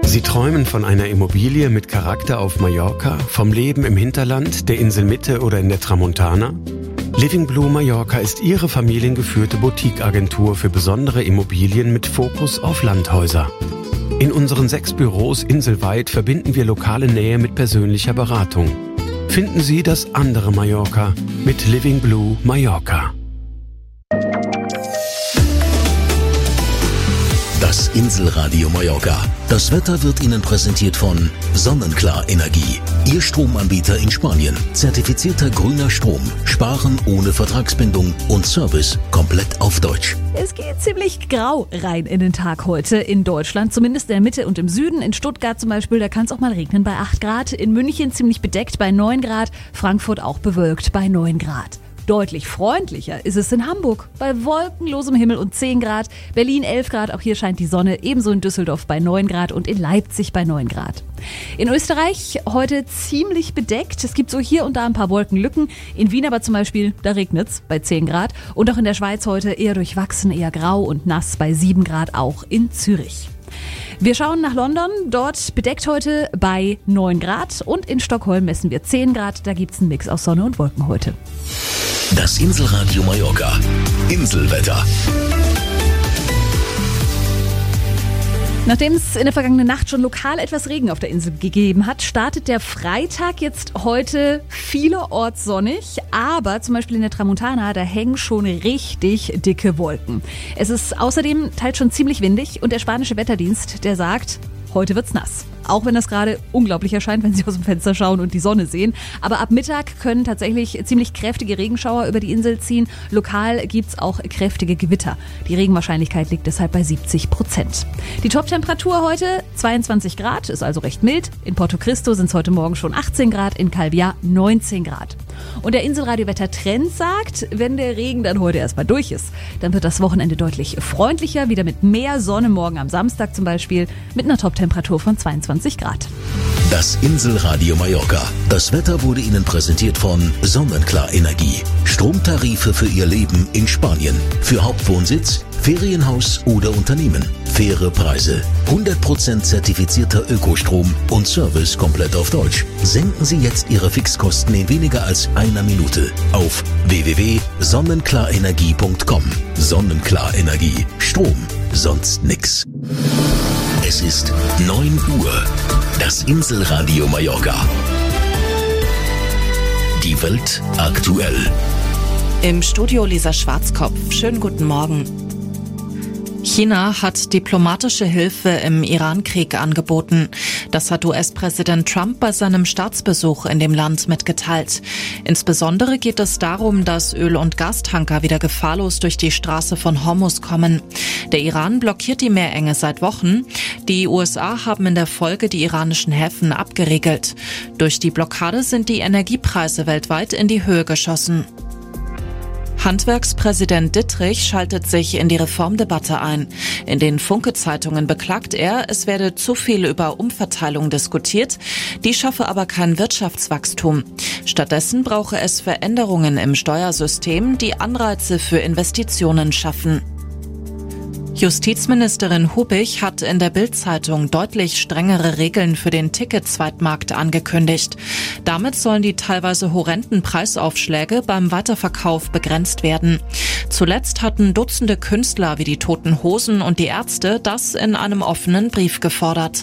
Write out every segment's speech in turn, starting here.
Sie träumen von einer Immobilie mit Charakter auf Mallorca, vom Leben im Hinterland, der Inselmitte oder in der Tramontana? Living Blue Mallorca ist Ihre familiengeführte Boutique-Agentur für besondere Immobilien mit Fokus auf Landhäuser. In unseren 6 Büros inselweit verbinden wir lokale Nähe mit persönlicher Beratung. Finden Sie das andere Mallorca mit Living Blue Mallorca. Das Inselradio Mallorca. Das Wetter wird Ihnen präsentiert von Sonnenklar Energie. Ihr Stromanbieter in Spanien. Zertifizierter grüner Strom. Sparen ohne Vertragsbindung und Service komplett auf Deutsch. Es geht ziemlich grau rein in den Tag heute in Deutschland. Zumindest in der Mitte und im Süden. In Stuttgart zum Beispiel, da kann es auch mal regnen bei 8 Grad. In München ziemlich bedeckt bei 9 Grad. Frankfurt auch bewölkt bei 9 Grad. Deutlich freundlicher ist es in Hamburg bei wolkenlosem Himmel und 10 Grad. Berlin 11 Grad, auch hier scheint die Sonne. Ebenso in Düsseldorf bei 9 Grad und in Leipzig bei 9 Grad. In Österreich heute ziemlich bedeckt. Es gibt so hier und da ein paar Wolkenlücken. In Wien aber zum Beispiel, da regnet's bei 10 Grad. Und auch in der Schweiz heute eher durchwachsen, eher grau und nass bei 7 Grad, auch in Zürich. Wir schauen nach London, dort bedeckt heute bei 9 Grad und in Stockholm messen wir 10 Grad. Da gibt's einen Mix aus Sonne und Wolken heute. Das Inselradio Mallorca. Inselwetter. Nachdem es in der vergangenen Nacht schon lokal etwas Regen auf der Insel gegeben hat, startet der Freitag jetzt heute vielerorts sonnig, aber zum Beispiel in der Tramontana, da hängen schon richtig dicke Wolken. Es ist außerdem teils schon ziemlich windig und der spanische Wetterdienst, der sagt, heute wird's nass. Auch wenn das gerade unglaublich erscheint, wenn Sie aus dem Fenster schauen und die Sonne sehen. Aber ab Mittag können tatsächlich ziemlich kräftige Regenschauer über die Insel ziehen. Lokal gibt's auch kräftige Gewitter. Die Regenwahrscheinlichkeit liegt deshalb bei 70%. Die Toptemperatur heute 22 Grad, ist also recht mild. In Porto Cristo sind es heute Morgen schon 18 Grad, in Calviá 19 Grad. Und der Inselradio-Wetter-Trend sagt, wenn der Regen dann heute erstmal durch ist, dann wird das Wochenende deutlich freundlicher, wieder mit mehr Sonne, morgen am Samstag zum Beispiel, mit einer Toptemperatur von 22 Grad. Das Inselradio Mallorca. Das Wetter wurde Ihnen präsentiert von Sonnenklar Energie. Stromtarife für Ihr Leben in Spanien. Für Hauptwohnsitz, Ferienhaus oder Unternehmen. Faire Preise. 100% zertifizierter Ökostrom und Service komplett auf Deutsch. Senken Sie jetzt Ihre Fixkosten in weniger als einer Minute auf www.sonnenklarenergie.com. Sonnenklar Energie. Strom. Sonst nix. Es ist 9 Uhr. Das Inselradio Mallorca. Die Welt aktuell. Im Studio Lisa Schwarzkopf. Schönen guten Morgen. China hat diplomatische Hilfe im Iran-Krieg angeboten. Das hat US-Präsident Trump bei seinem Staatsbesuch in dem Land mitgeteilt. Insbesondere geht es darum, dass Öl- und Gastanker wieder gefahrlos durch die Straße von Hormuz kommen. Der Iran blockiert die Meerenge seit Wochen. Die USA haben in der Folge die iranischen Häfen abgeriegelt. Durch die Blockade sind die Energiepreise weltweit in die Höhe geschossen. Handwerkspräsident Dittrich schaltet sich in die Reformdebatte ein. In den Funke-Zeitungen beklagt er, es werde zu viel über Umverteilung diskutiert, die schaffe aber kein Wirtschaftswachstum. Stattdessen brauche es Veränderungen im Steuersystem, die Anreize für Investitionen schaffen. Justizministerin Hubich hat in der Bild-Zeitung deutlich strengere Regeln für den Ticket-Zweitmarkt angekündigt. Damit sollen die teilweise horrenden Preisaufschläge beim Weiterverkauf begrenzt werden. Zuletzt hatten Dutzende Künstler wie die Toten Hosen und die Ärzte das in einem offenen Brief gefordert.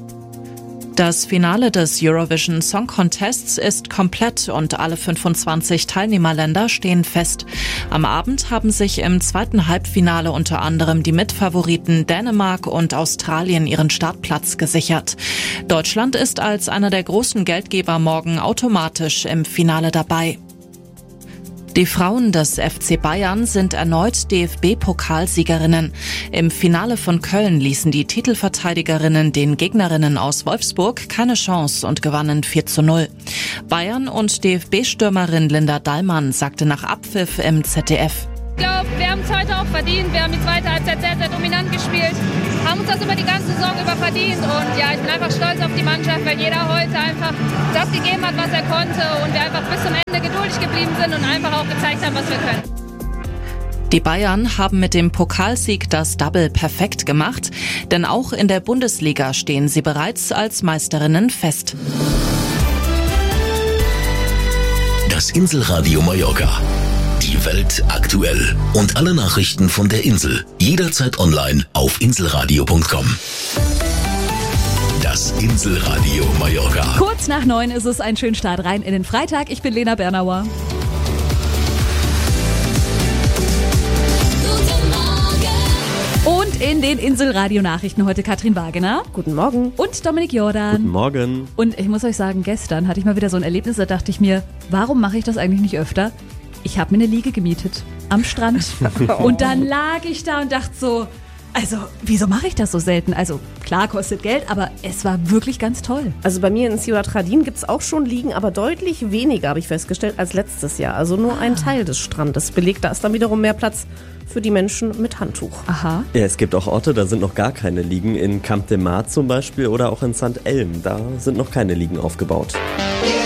Das Finale des Eurovision Song Contests ist komplett und alle 25 Teilnehmerländer stehen fest. Am Abend haben sich im zweiten Halbfinale unter anderem die Mitfavoriten Dänemark und Australien ihren Startplatz gesichert. Deutschland ist als einer der großen Geldgeber morgen automatisch im Finale dabei. Die Frauen des FC Bayern sind erneut DFB-Pokalsiegerinnen. Im Finale von Köln ließen die Titelverteidigerinnen den Gegnerinnen aus Wolfsburg keine Chance und gewannen 4:0. Bayern und DFB-Stürmerin Linda Dallmann sagte nach Abpfiff im ZDF: Ich glaube, wir haben es heute auch verdient. Wir haben die zweite Halbzeit sehr, sehr dominant gespielt, haben uns das über die ganze Saison über verdient. Und ja, ich bin einfach stolz auf die Mannschaft, weil jeder heute einfach das gegeben hat, was er konnte. Und wir einfach bis zum Ende geduldig geblieben sind und einfach auch gezeigt haben, was wir können. Die Bayern haben mit dem Pokalsieg das Double perfekt gemacht, denn auch in der Bundesliga stehen sie bereits als Meisterinnen fest. Das Inselradio Mallorca. Die Welt aktuell. Und alle Nachrichten von der Insel. Jederzeit online auf inselradio.com. Das Inselradio Mallorca. Kurz nach 9 ist es, ein schöner Start rein in den Freitag. Ich bin Lena Bernauer. Und in den Inselradio-Nachrichten heute Katrin Wagener. Guten Morgen. Und Dominik Jordan. Guten Morgen. Und ich muss euch sagen, gestern hatte ich mal wieder so ein Erlebnis, da dachte ich mir, warum mache ich das eigentlich nicht öfter? Ich habe mir eine Liege gemietet am Strand. Und dann lag ich da und dachte so, also wieso mache ich das so selten? Also klar, kostet Geld, aber es war wirklich ganz toll. Also bei mir in Ciudad Jardín gibt es auch schon Liegen, aber deutlich weniger, habe ich festgestellt, als letztes Jahr. Also nur ein Teil des Strandes belegt. Da ist dann wiederum mehr Platz für die Menschen mit Handtuch. Aha. Ja, es gibt auch Orte, da sind noch gar keine Liegen. In Camp de Mar zum Beispiel oder auch in St. Elm. Da sind noch keine Liegen aufgebaut.